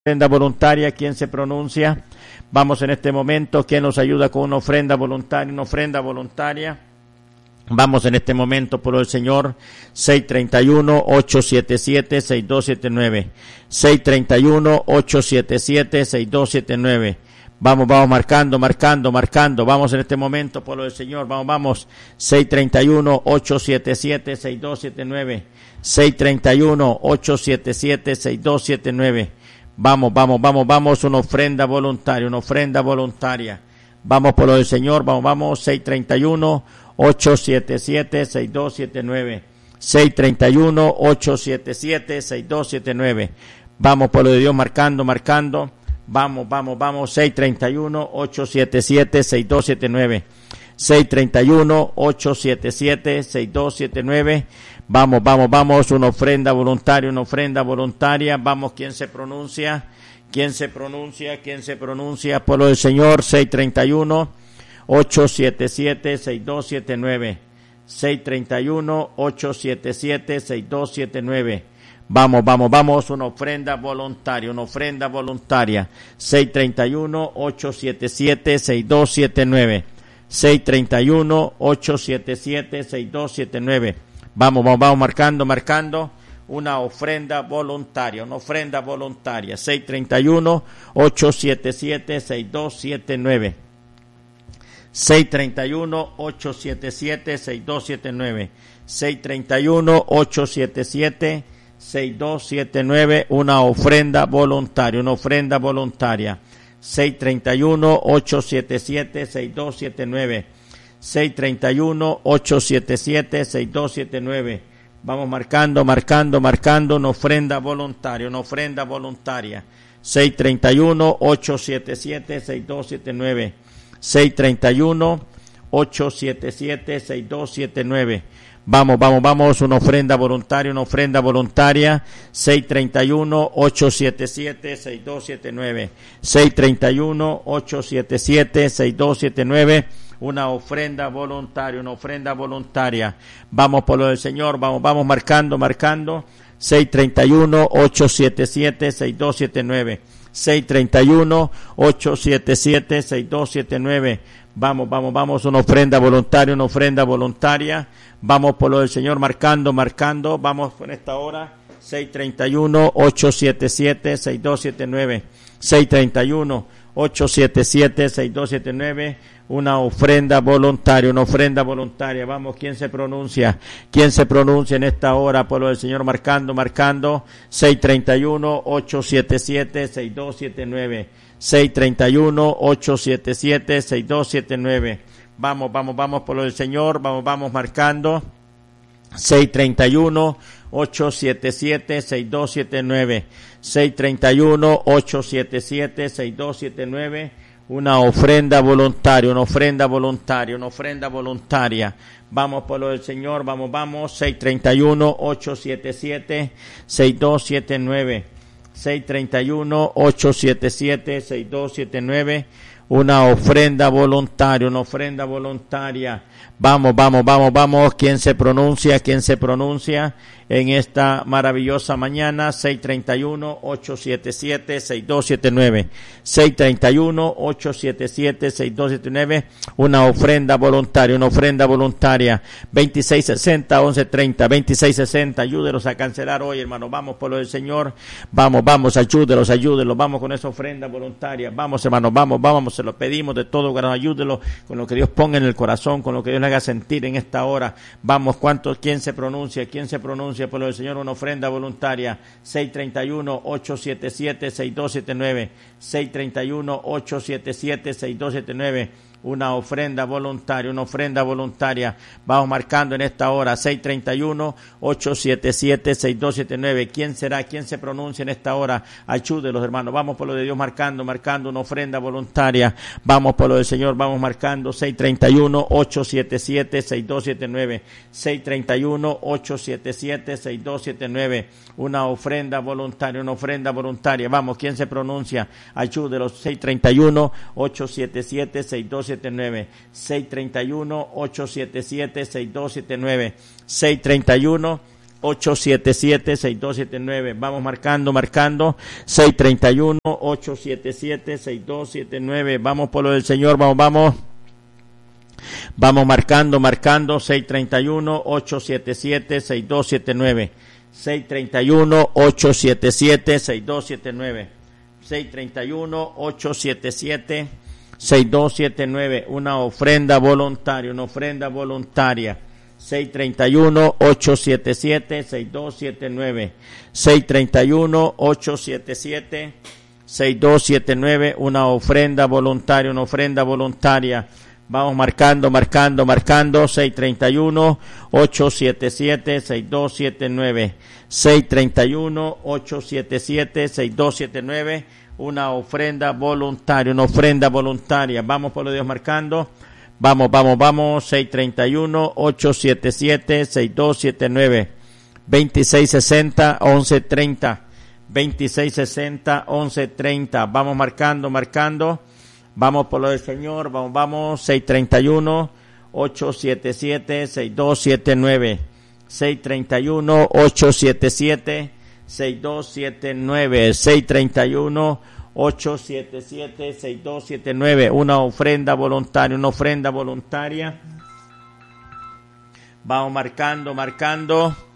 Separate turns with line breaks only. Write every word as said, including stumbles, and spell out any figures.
ofrenda voluntaria, ¿quién se pronuncia? Vamos en este momento, ¿quién nos ayuda con una ofrenda voluntaria? Una ofrenda voluntaria. Vamos en este momento por el Señor, seis tres uno, ocho siete siete, seis dos siete nueve, seis tres uno, ocho siete siete, seis dos siete nueve. Vamos, vamos marcando, marcando, marcando. Vamos en este momento por el Señor, vamos, vamos. seis tres uno, ocho siete siete, seis dos siete nueve, seis tres uno, ocho siete siete, seis dos siete nueve. Vamos, vamos, vamos, vamos, una ofrenda voluntaria, una ofrenda voluntaria. Vamos por lo del Señor, vamos, vamos, seis tres uno, ocho siete siete, seis dos siete nueve, seis tres uno, ocho siete siete, seis dos siete nueve. Vamos por lo de Dios, marcando, marcando. Vamos, vamos, vamos, seis tres uno, ocho siete siete, seis dos siete nueve, seis tres uno, ocho siete siete, seis dos siete nueve. Vamos, vamos, vamos, una ofrenda voluntaria, una ofrenda voluntaria. Vamos, ¿quién se pronuncia? ¿Quién se pronuncia? ¿Quién se pronuncia? Por lo del Señor, seis tres uno, ocho siete siete, seis dos siete nueve, seis tres uno, ocho siete siete, seis dos siete nueve. Vamos, vamos, vamos, una ofrenda voluntaria, una ofrenda voluntaria. seis tres uno, ocho siete siete, seis dos siete nueve, seis tres uno, ocho siete siete, seis dos siete nueve. Vamos, vamos, vamos, marcando, marcando, una ofrenda voluntaria, una ofrenda voluntaria, seis tres uno, ocho siete siete, seis dos siete nueve, seis tres uno, ocho siete siete, seis dos siete nueve, seis tres uno, ocho siete siete, seis dos siete nueve, una ofrenda voluntaria, una ofrenda voluntaria, seis tres uno, ocho siete siete, seis dos siete nueve, seis tres uno, ocho siete siete, seis dos siete nueve. Vamos marcando, marcando, marcando, una ofrenda voluntaria, una ofrenda voluntaria. seis tres uno, ocho siete siete, seis dos siete nueve. seis tres uno, ocho siete siete, seis dos siete nueve. Vamos, vamos, vamos, una ofrenda voluntaria, una ofrenda voluntaria. seis tres uno, ocho siete siete, seis dos siete nueve. seis tres uno, ocho siete siete, seis dos siete nueve. Una ofrenda voluntaria, una ofrenda voluntaria. Vamos por lo del Señor, vamos, vamos marcando, marcando. seis tres uno, ocho siete siete, seis dos siete nueve. seis tres uno, ocho siete siete, seis dos siete nueve. Vamos, vamos, vamos, una ofrenda voluntaria, una ofrenda voluntaria. Vamos por lo del Señor, marcando, marcando. Vamos en esta hora. seis tres uno, ocho siete siete, seis dos siete nueve. seis tres uno, ocho siete siete, seis dos siete nueve. Una ofrenda voluntaria, una ofrenda voluntaria. Vamos, ¿quién se pronuncia? ¿Quién se pronuncia en esta hora? Por lo del Señor, marcando, marcando. seis tres uno, ocho siete siete, seis dos siete nueve. seis tres uno, ocho siete siete, seis dos siete nueve. Vamos, vamos, vamos por lo del Señor. Vamos, vamos marcando. seis tres uno, ocho siete siete, seis dos siete nueve. seis tres uno, ocho siete siete, seis dos siete nueve. Una ofrenda voluntaria, una ofrenda voluntaria, una ofrenda voluntaria. Vamos por lo del Señor, vamos, vamos. seis tres uno, ocho siete siete, seis dos siete nueve. seis tres uno, ocho siete siete, seis dos siete nueve. Una ofrenda voluntaria, una ofrenda voluntaria. Vamos, vamos, vamos, vamos. ¿Quién se pronuncia? ¿Quién se pronuncia en esta maravillosa mañana? seis tres uno, ocho siete siete, seis dos siete nueve. seis tres uno, ocho siete siete, seis dos siete nueve. Una ofrenda voluntaria, una ofrenda voluntaria. veintiséis sesenta, once treinta, veintiséis sesenta. Ayúdelos a cancelar hoy, hermano. Vamos por lo del Señor. Vamos, vamos, ayúdelos, ayúdelos. Vamos con esa ofrenda voluntaria. Vamos, hermano, vamos, vamos. Se lo pedimos de todo corazón. Ayúdelos con lo que Dios ponga en el corazón, con lo que Dios le haga sentir en esta hora. Vamos, ¿cuántos? ¿Quién se pronuncia? ¿Quién se pronuncia por lo del Señor? Una ofrenda voluntaria. seis tres uno, ocho siete siete, seis dos siete nueve. seis tres uno, ocho siete siete, seis dos siete nueve. Una ofrenda voluntaria, una ofrenda voluntaria. Vamos marcando en esta hora. seis tres uno, ocho siete siete, seis dos siete nueve. ¿Quién será? ¿Quién se pronuncia en esta hora? Ayúdelos, hermanos. Vamos por lo de Dios marcando, marcando una ofrenda voluntaria. Vamos por lo del Señor, vamos marcando. seis tres uno, ocho siete siete, seis dos siete nueve. seis tres uno, ocho siete siete, seis dos siete nueve. Una ofrenda voluntaria, una ofrenda voluntaria. Vamos, ¿quién se pronuncia? Ayúdelos. seis tres uno, ocho siete siete, seis dos siete nueve. seis tres uno, ocho siete siete, seis dos siete nueve. seis tres uno, ocho siete siete, seis dos siete nueve. Vamos marcando, marcando. seis tres uno, ocho siete siete, seis dos siete nueve. Vamos por lo del Señor, vamos, vamos. Vamos marcando, marcando. seis tres uno, ocho siete siete, seis dos siete nueve. seis tres uno, ocho siete siete, seis dos siete nueve. seis tres uno, ocho siete siete, seis dos siete nueve. Una ofrenda voluntaria, una ofrenda voluntaria. seis tres uno, ocho siete siete, seis dos siete nueve. seis tres uno, ocho siete siete, seis dos siete nueve. Una ofrenda voluntaria, una ofrenda voluntaria. Vamos marcando, marcando, marcando. seis tres uno, ocho siete siete, seis dos siete nueve. seis tres uno, ocho siete siete, seis dos siete nueve. Una ofrenda voluntaria, una ofrenda voluntaria. Vamos por lo de Dios marcando. Vamos, vamos, vamos. seis tres uno, ocho siete siete, seis dos siete nueve. veintiséis sesenta, once treinta. veintiséis sesenta, once treinta. Vamos marcando, marcando. Vamos por lo del Señor, vamos, vamos, seis tres uno, ocho siete siete, seis dos siete nueve, seis tres uno, ocho siete siete, seis dos siete nueve, seis tres uno, ocho siete siete, seis dos siete nueve, una ofrenda voluntaria, una ofrenda voluntaria. Vamos marcando, marcando.